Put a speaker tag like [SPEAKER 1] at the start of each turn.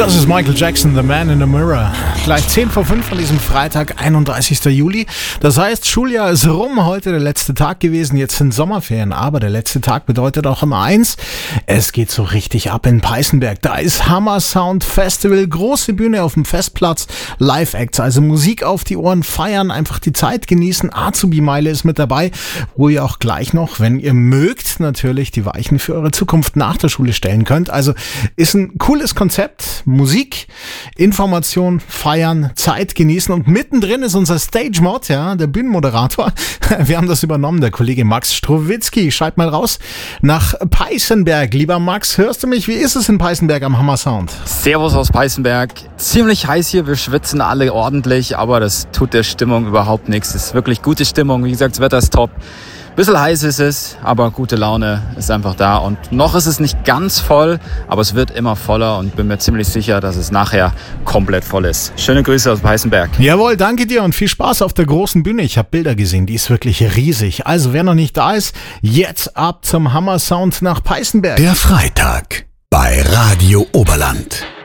[SPEAKER 1] Das ist Michael Jackson, The Man in the Mirror. Gleich 10 vor 5 an diesem Freitag, 31. Juli. Das heißt, Schuljahr ist rum, heute der letzte Tag gewesen. Jetzt sind Sommerferien, aber der letzte Tag bedeutet auch immer eins. Es geht so richtig ab in Peißenberg. Da ist Hammer Sound Festival, große Bühne auf dem Festplatz, Live-Acts, also Musik auf die Ohren, feiern, einfach die Zeit genießen. Azubi-Meile ist mit dabei, wo ihr auch gleich noch, wenn ihr mögt, natürlich die Weichen für eure Zukunft nach der Schule stellen könnt. Also ist ein cooles Konzept. Musik, Information, feiern, Zeit genießen und mittendrin ist unser Stage-Mod, ja, der Bühnenmoderator. Wir haben das übernommen, der Kollege Max Strowitzki. Schalt mal raus nach Peißenberg. Lieber Max, hörst du mich? Wie ist es in Peißenberg am Hammer Sound?
[SPEAKER 2] Servus aus Peißenberg. Ziemlich heiß hier, wir schwitzen alle ordentlich, aber das tut der Stimmung überhaupt nichts. Es ist wirklich gute Stimmung, wie gesagt, das Wetter ist top. Bisschen heiß ist es, aber gute Laune ist einfach da. Und noch ist es nicht ganz voll, aber es wird immer voller und bin mir ziemlich sicher, dass es nachher komplett voll ist. Schöne Grüße aus Peißenberg.
[SPEAKER 1] Jawohl, danke dir und viel Spaß auf der großen Bühne. Ich habe Bilder gesehen, die ist wirklich riesig. Also wer noch nicht da ist, jetzt ab zum Hammer Sound nach Peißenberg.
[SPEAKER 3] Der Freitag bei Radio Oberland.